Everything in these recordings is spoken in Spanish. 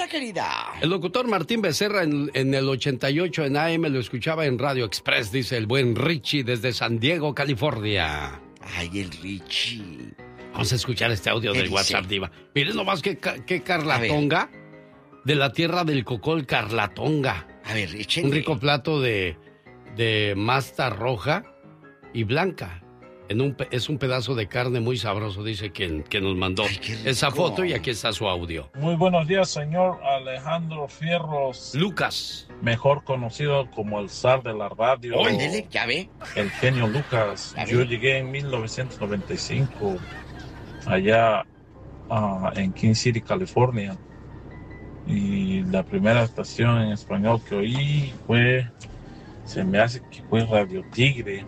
Hola, querida. El locutor Martín Becerra en el 88 en AM lo escuchaba en Radio Express, dice el buen Richie desde San Diego, California. Ay, el Richie. Vamos a escuchar este audio del WhatsApp, Diva. Miren nomás que Carlatonga, de la tierra del cocol, Carlatonga. A ver, Richie. Un rico plato de masta roja y blanca. Es un pedazo de carne muy sabroso, dice quien nos mandó esa foto, y aquí está su audio. Muy buenos días, señor Alejandro Fierros. Lucas. Mejor conocido como el zar de la radio. Óndele, ya ve. El genio Lucas. Yo llegué en 1995 allá en King City, California. Y la primera estación en español que oí se me hace que fue Radio Tigre.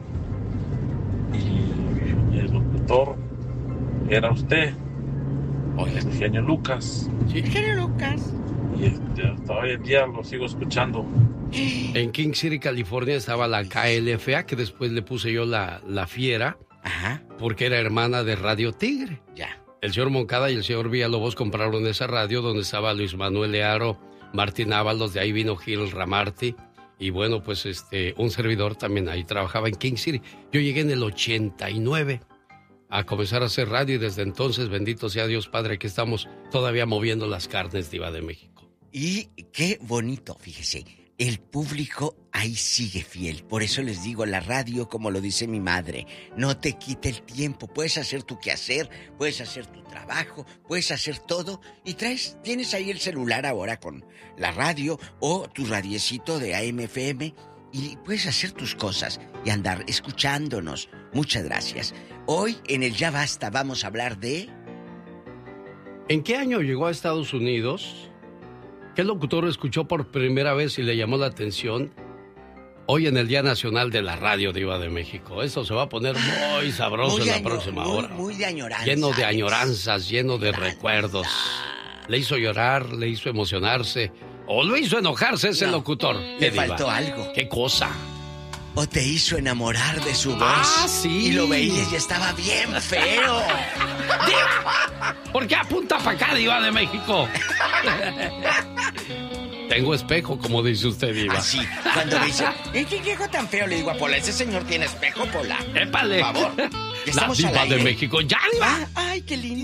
Y el locutor era usted, el genio Lucas. Sí, el genio Lucas. Y hasta hoy en día lo sigo escuchando. En King City, California estaba la KLFA, que después le puse yo la Fiera. Ajá. Porque era hermana de Radio Tigre. Ya. El señor Moncada y el señor Villalobos compraron esa radio donde estaba Luis Manuel Learo, Martín Ábalos, de ahí vino Gil Ramarty. Y bueno, pues un servidor también ahí trabajaba en King City. Yo llegué en el 89 a comenzar a hacer radio, y desde entonces, bendito sea Dios Padre, que estamos todavía moviendo las carnes, Diva de México. Y qué bonito, fíjese, el público ahí sigue fiel. Por eso les digo, la radio, como lo dice mi madre, no te quite el tiempo. Puedes hacer tu quehacer, puedes hacer tu trabajo, puedes hacer todo. Y tienes ahí el celular ahora con la radio o tu radiecito de AM/FM, y puedes hacer tus cosas y andar escuchándonos. Muchas gracias. Hoy en el Ya Basta vamos a hablar de... ¿En qué año llegó a Estados Unidos? ¿Qué locutor escuchó por primera vez y le llamó la atención? Hoy en el Día Nacional de la Radio, Diva de México. Eso se va a poner muy sabroso en la próxima hora. Muy de añoranzas. Lleno de añoranzas, lleno de recuerdos. Le hizo llorar, le hizo emocionarse, o lo hizo enojarse ese locutor. Le faltó algo. ¿Qué cosa? O te hizo enamorar de su voz. Ah, sí. Y lo veías y estaba bien feo. ¿Por qué apunta para acá, Diva de México? Tengo espejo, como dice usted, Diva. Así, cuando me dice, ¿qué viejo tan feo? Le digo a Pola, ese señor tiene espejo, Pola. ¡Épale! Por favor. La Diva de México, ya, Diva. Ay, qué lindo.